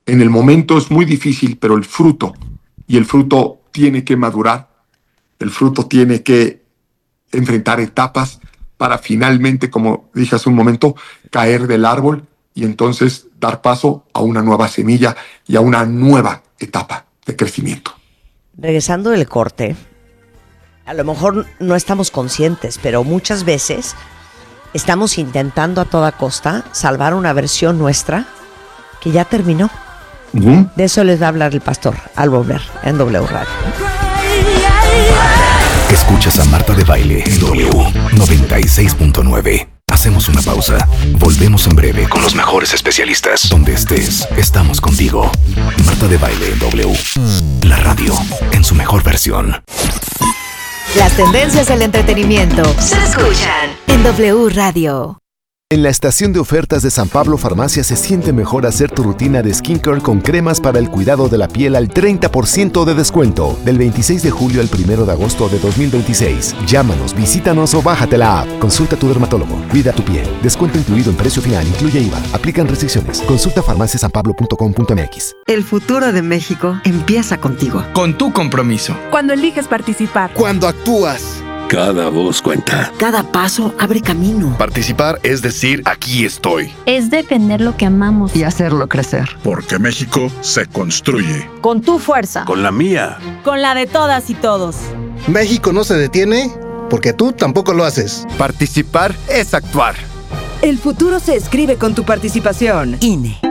En el momento es muy difícil, pero el fruto tiene que madurar, el fruto tiene que enfrentar etapas para finalmente, como dije hace un momento, caer del árbol y entonces dar paso a una nueva semilla y a una nueva etapa de crecimiento. Regresando del corte, a lo mejor no estamos conscientes, pero muchas veces estamos intentando a toda costa salvar una versión nuestra que ya terminó. De eso les va a hablar el pastor al volver en W Radio. Escuchas a Marta de Baile en W 96.9. Hacemos una pausa. Volvemos en breve con los mejores especialistas. Donde estés, estamos contigo. Marta de Baile en W. La radio en su mejor versión. Las tendencias del entretenimiento se escuchan en W Radio. En la estación de ofertas de San Pablo Farmacia se siente mejor hacer tu rutina de skincare con cremas para el cuidado de la piel al 30% de descuento. Del 26 de julio al 1 de agosto de 2026. Llámanos, visítanos o bájate la app. Consulta a tu dermatólogo. Cuida tu piel. Descuento incluido en precio final. Incluye IVA. Aplican restricciones. Consulta farmaciasanpablo.com.mx. El futuro de México empieza contigo. Con tu compromiso. Cuando eliges participar. Cuando actúas. Cada voz cuenta. Cada paso abre camino. Participar es decir, aquí estoy. Es defender lo que amamos. Y hacerlo crecer. Porque México se construye. Con tu fuerza. Con la mía. Con la de todas y todos. México no se detiene porque tú tampoco lo haces. Participar es actuar. El futuro se escribe con tu participación. INE.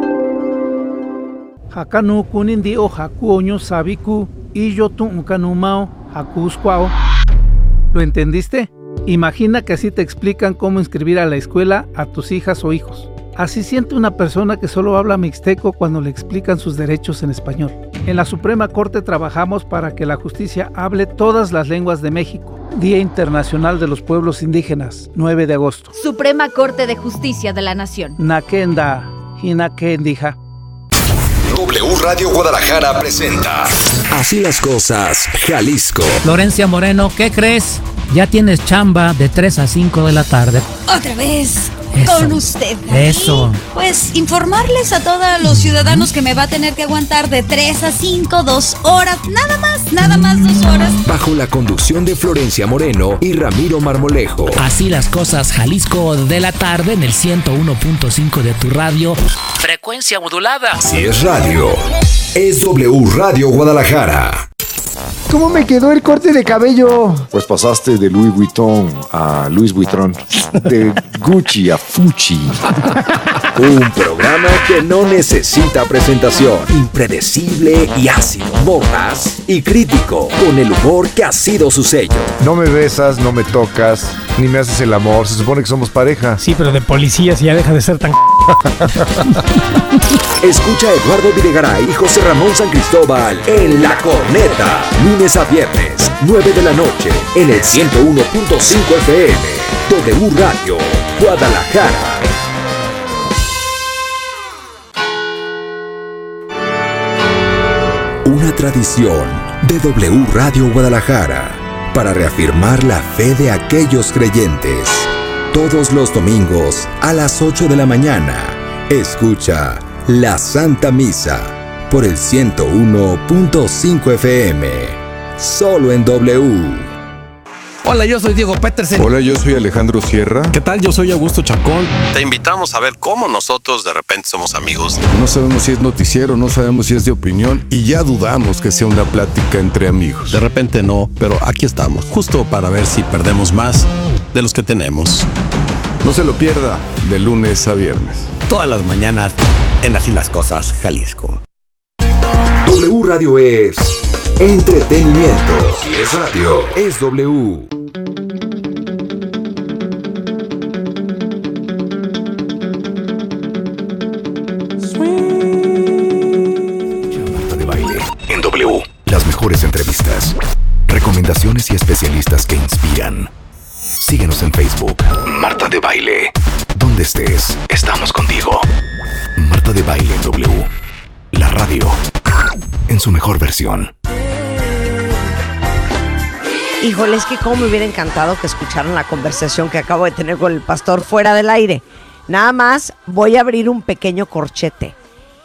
Hakanu kunindi o hakuoño sabiku y yo tu unkanumao hakuskwao. ¿Lo entendiste? Imagina que así te explican cómo inscribir a la escuela a tus hijas o hijos. Así siente una persona que solo habla mixteco cuando le explican sus derechos en español. En la Suprema Corte trabajamos para que la justicia hable todas las lenguas de México. Día Internacional de los Pueblos Indígenas, 9 de agosto. Suprema Corte de Justicia de la Nación. Nakenda, Hinakendija. W Radio Guadalajara presenta Así las cosas, Jalisco. Florencia Moreno, ¿qué crees? Ya tienes chamba de 3 a 5 de la tarde. Otra vez. Eso, con usted. Eso. Pues informarles a todos los ciudadanos que me va a tener que aguantar de 3 a 5, 2 horas, nada más 2 horas. Bajo la conducción de Florencia Moreno y Ramiro Marmolejo. Así las cosas, Jalisco de la tarde en el 101.5 de tu radio. Frecuencia modulada. Si es radio, es W Radio Guadalajara. ¿Cómo me quedó el corte de cabello? Pues pasaste de Louis Vuitton a Louis Vuitton, de Gucci a Fucci. Un programa que no necesita presentación. Impredecible y ácido. Mordaz y crítico. Con el humor que ha sido su sello. No me besas, no me tocas, ni me haces el amor. Se supone que somos pareja. Sí, pero de policías ya deja de ser tan... Escucha a Eduardo Videgaray y José Ramón San Cristóbal en La Corneta. Lunes a viernes, 9 de la noche, en el 101.5 FM. W Radio, Guadalajara. Una tradición de W Radio Guadalajara para reafirmar la fe de aquellos creyentes. Todos los domingos a las 8 de la mañana, escucha La Santa Misa por el 101.5 FM. Solo en W. Hola, yo soy Diego Petersen. Hola, yo soy Alejandro Sierra. ¿Qué tal? Yo soy Augusto Chacón. Te invitamos a ver cómo nosotros de repente somos amigos. No sabemos si es noticiero, no sabemos si es de opinión y ya dudamos que sea una plática entre amigos. De repente no, pero aquí estamos, justo para ver si perdemos más de los que tenemos. No se lo pierda, de lunes a viernes. Todas las mañanas en Así las Cosas, Jalisco. W Radio es entretenimiento. Si es radio, es W. Marta de Baile en W. Las mejores entrevistas, recomendaciones y especialistas que inspiran. Síguenos en Facebook. Marta de Baile. Donde estés, estamos contigo. Marta de Baile en W. La radio en su mejor versión. Híjole, es que cómo me hubiera encantado que escucharan la conversación que acabo de tener con el pastor fuera del aire. Nada más voy a abrir un pequeño corchete.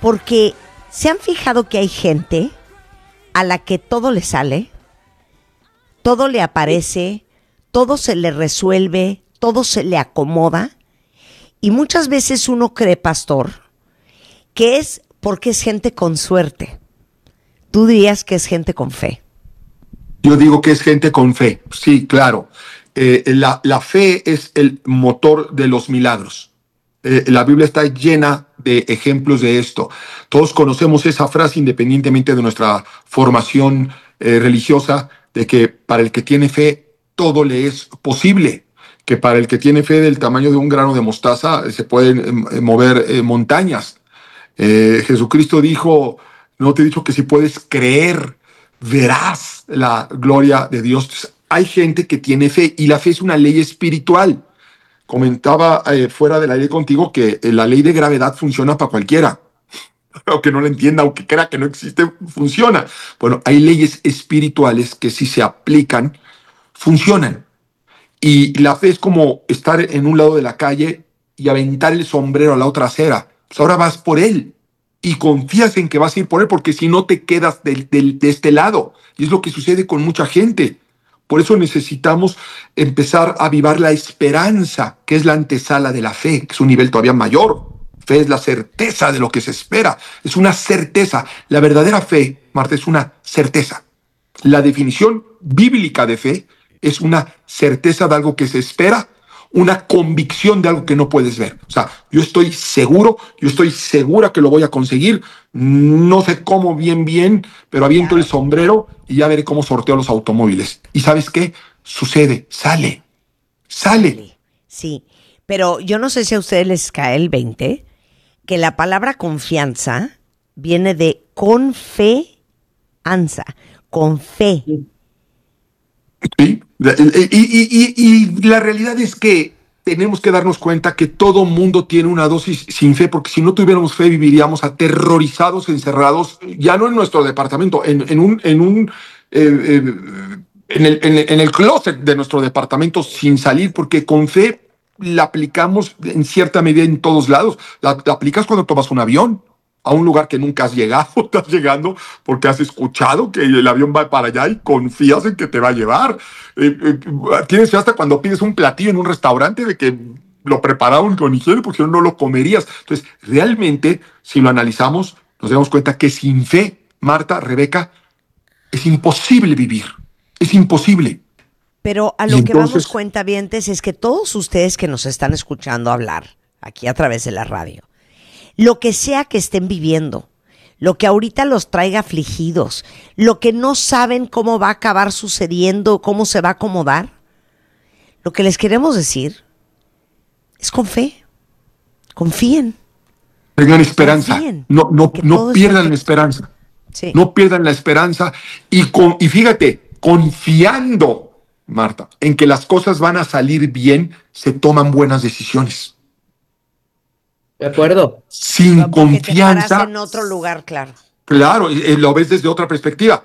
Porque ¿se han fijado que hay gente a la que todo le sale, todo le aparece, todo se le resuelve, todo se le acomoda? Y muchas veces uno cree, pastor, que es porque es gente con suerte. Tú dirías que es gente con fe. Yo digo que es gente con fe, sí, claro. La fe es el motor de los milagros. La Biblia está llena de ejemplos de esto. Todos conocemos esa frase, independientemente de nuestra formación religiosa, de que para el que tiene fe todo le es posible, que para el que tiene fe del tamaño de un grano de mostaza se pueden mover montañas. Jesucristo dijo, no te he dicho que si puedes creer, verás la gloria de Dios. Entonces, hay gente que tiene fe y la fe es una ley espiritual. Comentaba fuera del aire contigo que la ley de gravedad funciona para cualquiera. Aunque no la entienda, aunque crea que no existe, funciona. Bueno, hay leyes espirituales que si se aplican, funcionan. Y la fe es como estar en un lado de la calle y aventar el sombrero a la otra acera. Pues ahora vas por él y confías en que vas a ir por él, porque si no te quedas de este lado. Y es lo que sucede con mucha gente. Por eso necesitamos empezar a avivar la esperanza, que es la antesala de la fe, que es un nivel todavía mayor. Fe es la certeza de lo que se espera. Es una certeza. La verdadera fe, Marta, es una certeza. La definición bíblica de fe es una certeza de algo que se espera, una convicción de algo que no puedes ver. O sea, yo estoy seguro, yo estoy segura que lo voy a conseguir. No sé cómo bien, pero aviento el sombrero y ya veré cómo sorteo los automóviles. ¿Y sabes qué? Sucede, sale. Sí, pero yo no sé si a ustedes les cae el 20, que la palabra confianza viene de confianza, con fe. Sí, y la realidad es que tenemos que darnos cuenta que todo mundo tiene una dosis sin fe, porque si no tuviéramos fe viviríamos aterrorizados, encerrados, ya no en nuestro departamento, en el closet de nuestro departamento sin salir, porque con fe la aplicamos en cierta medida en todos lados. La aplicas cuando tomas un avión a un lugar que nunca has llegado, estás llegando porque has escuchado que el avión va para allá y confías en que te va a llevar. Tienes fe hasta cuando pides un platillo en un restaurante de que lo prepararon con higiene, porque si no lo comerías. Entonces, realmente, si lo analizamos, nos damos cuenta que sin fe, Marta, Rebeca, es imposible vivir. Es imposible. Pero a lo que vamos cuentavientes es que todos ustedes que nos están escuchando hablar aquí a través de la radio, lo que sea que estén viviendo, lo que ahorita los traiga afligidos, lo que no saben cómo va a acabar sucediendo, cómo se va a acomodar, lo que les queremos decir es con fe. Confíen. Tengan esperanza. Confíen, no pierdan la esperanza. Sí. No pierdan la esperanza. Y fíjate, confiando, Marta, en que las cosas van a salir bien, se toman buenas decisiones. De acuerdo. Sin confianza. Te paras en otro lugar, claro. Claro, lo ves desde otra perspectiva.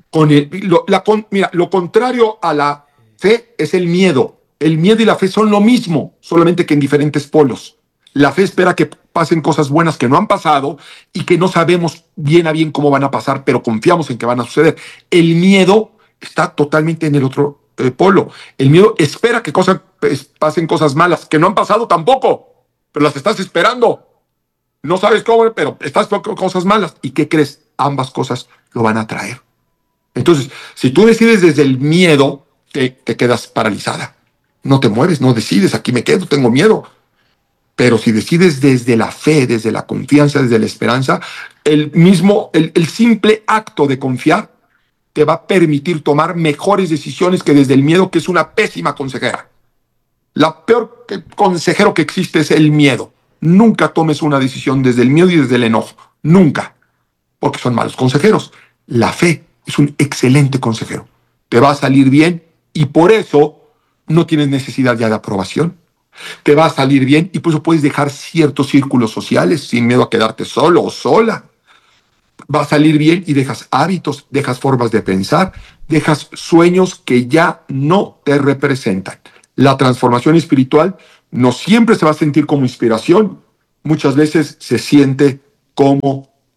Mira, lo contrario a la fe es el miedo. El miedo y la fe son lo mismo, solamente que en diferentes polos. La fe espera que pasen cosas buenas que no han pasado y que no sabemos bien a bien cómo van a pasar, pero confiamos en que van a suceder. El miedo está totalmente en el otro polo. El miedo espera que pasen cosas malas que no han pasado tampoco, pero las estás esperando. No sabes cómo, pero estás con cosas malas. ¿Y qué crees? Ambas cosas lo van a traer. Entonces, si tú decides desde el miedo, te quedas paralizada. No te mueves, no decides, aquí me quedo, tengo miedo. Pero si decides desde la fe, desde la confianza, desde la esperanza, el simple acto de confiar te va a permitir tomar mejores decisiones que desde el miedo, que es una pésima consejera. La peor consejero que existe es el miedo. Nunca tomes una decisión desde el miedo y desde el enojo. Nunca. Porque son malos consejeros. La fe es un excelente consejero. Te va a salir bien y por eso no tienes necesidad ya de aprobación. Te va a salir bien y por eso puedes dejar ciertos círculos sociales sin miedo a quedarte solo o sola. Va a salir bien y dejas hábitos, dejas formas de pensar, dejas sueños que ya no te representan. La transformación espiritual no siempre se va a sentir como inspiración, muchas veces se siente como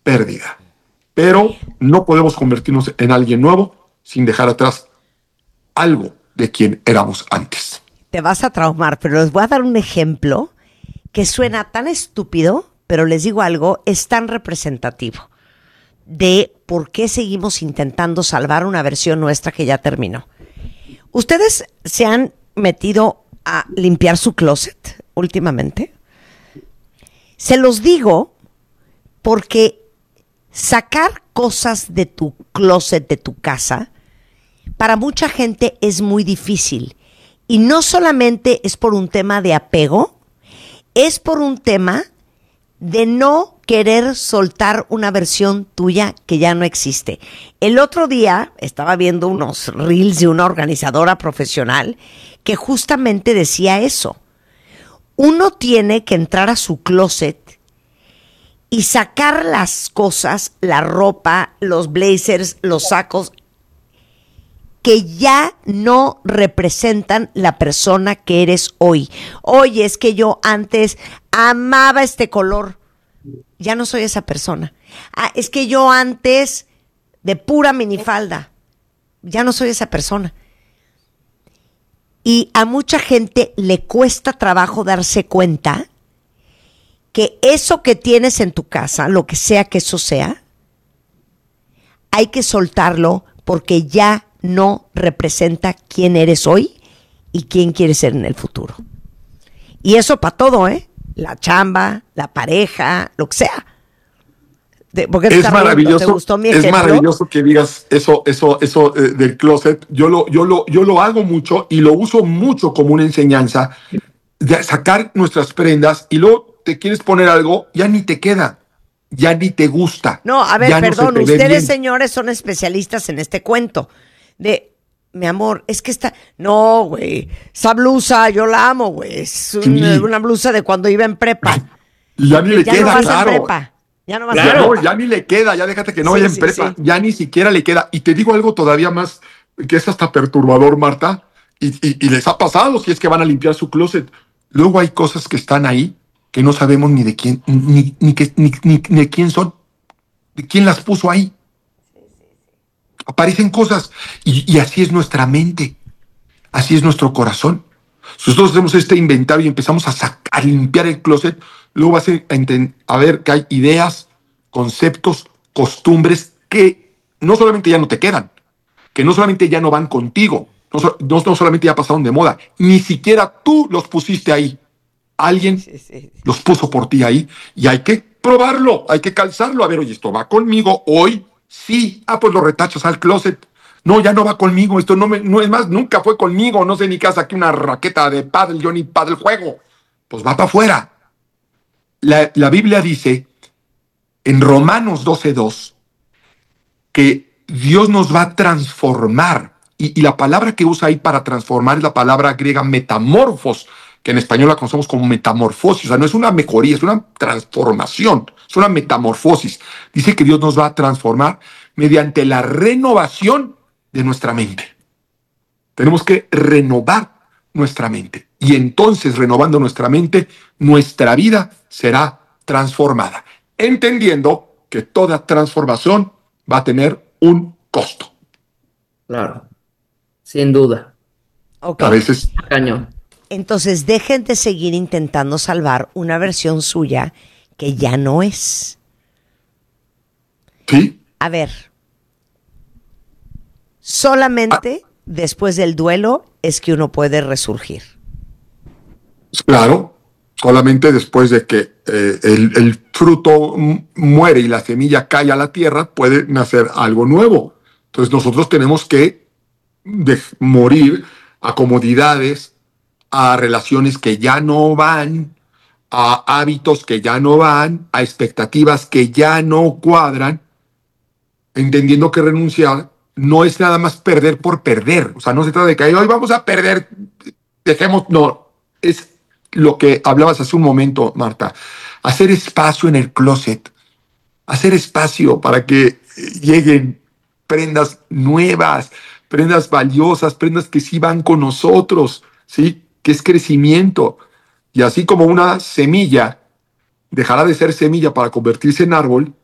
pérdida. Pero no podemos convertirnos en alguien nuevo sin dejar atrás algo de quien éramos antes. Te vas a traumar, pero les voy a dar un ejemplo que suena tan estúpido, pero les digo algo, es tan representativo de por qué seguimos intentando salvar una versión nuestra que ya terminó. ¿Ustedes se han metido a limpiar su closet últimamente? Se los digo porque sacar cosas de tu closet, de tu casa, para mucha gente es muy difícil. Y no solamente es por un tema de apego, es por un tema de no querer soltar una versión tuya que ya no existe. El otro día estaba viendo unos reels de una organizadora profesional que justamente decía eso. Uno tiene que entrar a su closet y sacar las cosas, la ropa, los blazers, los sacos, que ya no representan la persona que eres hoy. Oye, es que yo antes amaba este color. Ya no soy esa persona. Es que yo antes de pura minifalda. Ya no soy esa persona. Y a mucha gente le cuesta trabajo darse cuenta que eso que tienes en tu casa, lo que sea que eso sea, hay que soltarlo porque ya no representa quién eres hoy y quién quieres ser en el futuro. Y eso para todo, ¿eh? La chamba, la pareja, lo que sea. ¿Por qué te Es estás riendo? maravilloso, ¿Te gustó mi es ejemplo? maravilloso que digas eso del closet. Yo lo hago mucho y lo uso mucho como una enseñanza de sacar nuestras prendas y luego te quieres poner algo, ya ni te queda. Ya ni te gusta. No, a ver, ya perdón, no se te ve ustedes, bien. señores, son especialistas en este cuento. De, mi amor, es que no, güey, esa blusa yo la amo, güey. Es una blusa de cuando iba en prepa. Ya ni le ya queda, no vas claro. en prepa. Ya no vas Ya, en prepa. no, ya ni le queda, ya déjate que no Sí, vaya en sí, prepa. sí. Ya ni siquiera le queda. Y te digo algo todavía más, que es hasta perturbador, Marta, y les ha pasado si es que van a limpiar su closet. Luego hay cosas que están ahí que no sabemos ni de quién, ni de quién son, de quién las puso ahí. Aparecen cosas y así es nuestra mente, así es nuestro corazón. Si nosotros hacemos este inventario y empezamos a limpiar el closet, luego vas a ver que hay ideas, conceptos, costumbres que no solamente ya no te quedan, que no solamente ya no van contigo, no solamente ya pasaron de moda, ni siquiera tú los pusiste ahí. Alguien los puso por ti ahí y hay que probarlo, hay que calzarlo. A ver, oye, ¿esto va conmigo hoy? Sí. Pues lo retachas al closet. No, ya no va conmigo, esto no es más, nunca fue conmigo, no sé ni qué hace aquí una raqueta de pádel, yo ni pádel juego. Pues va para afuera. La Biblia dice en Romanos 12:2 que Dios nos va a transformar y la palabra que usa ahí para transformar es la palabra griega metamorfos, que en español la conocemos como metamorfosis. O sea, no es una mejoría, es una transformación, es una metamorfosis. Dice que Dios nos va a transformar mediante la renovación de nuestra mente. Tenemos que renovar nuestra mente. Y entonces, renovando nuestra mente, nuestra vida será transformada. Entendiendo que toda transformación va a tener un costo. Claro, sin duda. Okay. A veces... Cañón. Entonces, dejen de seguir intentando salvar una versión suya que ya no es. Sí. A ver, solamente después del duelo es que uno puede resurgir. Claro, solamente después de que el fruto muere y la semilla cae a la tierra, puede nacer algo nuevo. Entonces nosotros tenemos que morir a comodidades, a relaciones que ya no van, a hábitos que ya no van, a expectativas que ya no cuadran, entendiendo que renunciar no es nada más perder por perder. O sea, no se trata de que hoy vamos a perder, dejemos, no, es lo que hablabas hace un momento, Marta, hacer espacio en el closet, hacer espacio para que lleguen prendas nuevas, prendas valiosas, prendas que sí van con nosotros, ¿sí? Que es crecimiento. Y así como una semilla dejará de ser semilla para convertirse en árbol,